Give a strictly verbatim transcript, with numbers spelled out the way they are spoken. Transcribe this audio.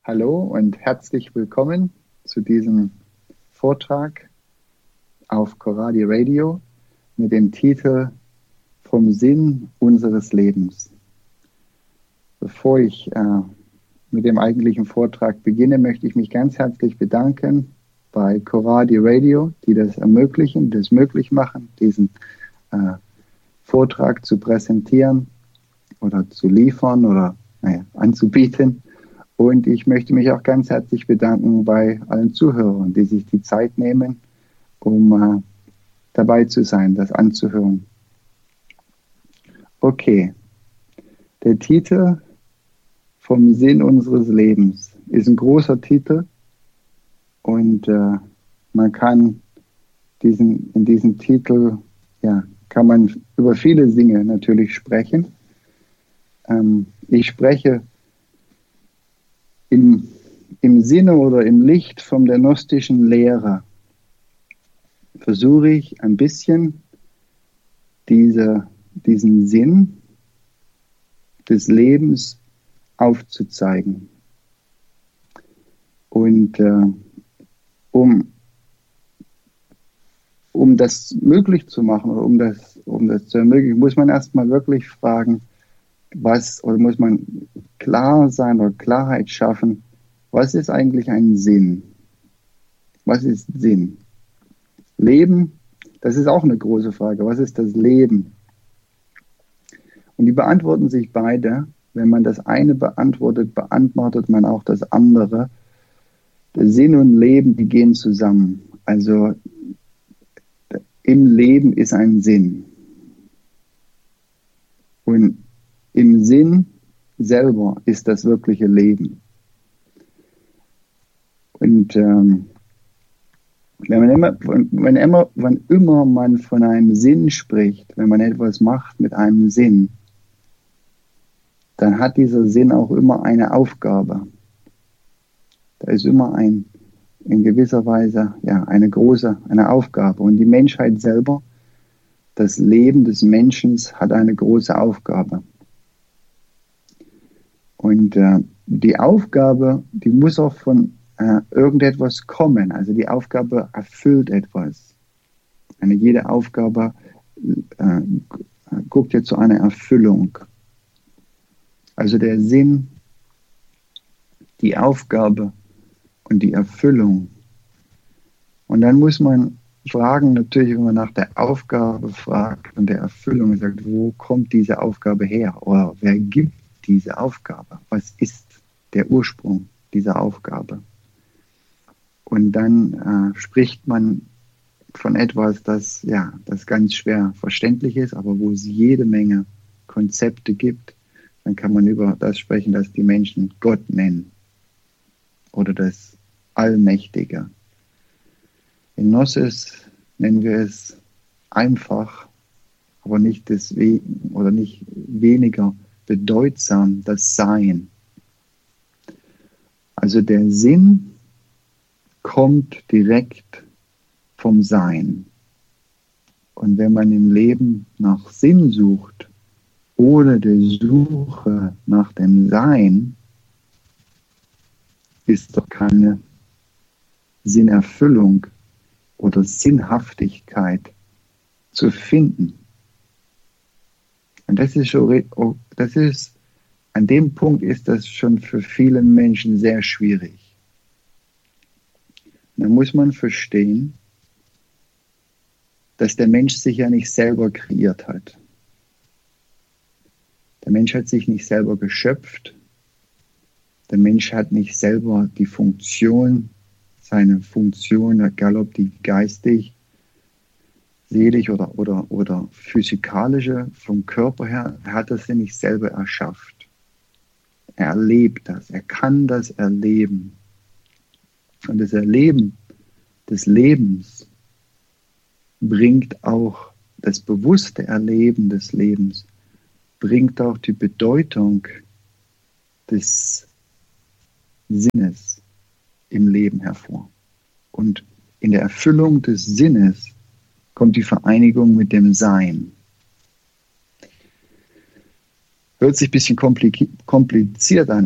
Hallo und herzlich willkommen zu diesem Vortrag auf Coradi Radio mit dem Titel Vom Sinn unseres Lebens. Bevor ich äh, mit dem eigentlichen Vortrag beginne, möchte ich mich ganz herzlich bedanken bei Coradi Radio, die das ermöglichen, das möglich machen, diesen äh, Vortrag zu präsentieren oder zu liefern oder naja, anzubieten. Und ich möchte mich auch ganz herzlich bedanken bei allen Zuhörern, die sich die Zeit nehmen, um äh, dabei zu sein, das anzuhören. Okay, der Titel Vom Sinn unseres Lebens ist ein großer Titel und äh, man kann diesen, in diesem Titel, ja, kann man über viele Dinge natürlich sprechen. Ähm, ich spreche Im, Im Sinne oder im Licht von der gnostischen Lehre versuche ich ein bisschen diese, diesen Sinn des Lebens aufzuzeigen. Und äh, um, um das möglich zu machen oder um das, um das zu ermöglichen, muss man erstmal wirklich fragen, was, oder muss man klar sein oder Klarheit schaffen, was ist eigentlich ein Sinn? Was ist Sinn? Leben, das ist auch eine große Frage. Was ist das Leben? Und die beantworten sich beide. Wenn man das eine beantwortet, beantwortet man auch das andere. Der Sinn und Leben, die gehen zusammen. Also im Leben ist ein Sinn. Und im Sinn selber ist das wirkliche Leben. Und ähm, wenn, man immer, wenn, immer, wenn immer man von einem Sinn spricht, wenn man etwas macht mit einem Sinn, dann hat dieser Sinn auch immer eine Aufgabe. Da ist immer ein, in gewisser Weise ja, eine große eine Aufgabe. Und die Menschheit selber, das Leben des Menschen hat eine große Aufgabe. Und äh, die Aufgabe, die muss auch von äh, irgendetwas kommen. Also die Aufgabe erfüllt etwas. Eine jede Aufgabe äh, guckt ja zu einer Erfüllung. Also der Sinn, die Aufgabe und die Erfüllung. Und dann muss man fragen, natürlich, wenn man nach der Aufgabe fragt und der Erfüllung sagt, wo kommt diese Aufgabe her? Oder wer gibt diese Aufgabe? Was ist der Ursprung dieser Aufgabe? Und dann äh, spricht man von etwas, das, ja, das ganz schwer verständlich ist, aber wo es jede Menge Konzepte gibt. Dann kann man über das sprechen, das die Menschen Gott nennen oder das Allmächtige. In Gnosis nennen wir es einfach, aber nicht deswegen oder nicht weniger bedeutsam, das Sein. Also der Sinn kommt direkt vom Sein. Und wenn man im Leben nach Sinn sucht, ohne die Suche nach dem Sein, ist doch keine Sinnerfüllung oder Sinnhaftigkeit zu finden. Und das ist schon, das ist, an dem Punkt ist das schon für viele Menschen sehr schwierig. Da muss man verstehen, dass der Mensch sich ja nicht selber kreiert hat. Der Mensch hat sich nicht selber geschöpft. Der Mensch hat nicht selber die Funktion, seine Funktion, egal ob die geistig, seelisch oder, oder, oder physikalische, vom Körper her, er hat das ja nicht selber erschafft. Er erlebt das, er kann das erleben. Und das Erleben des Lebens bringt auch das bewusste Erleben des Lebens, bringt auch die Bedeutung des Sinnes im Leben hervor. Und in der Erfüllung des Sinnes kommt die Vereinigung mit dem Sein. Hört sich ein bisschen kompliziert an.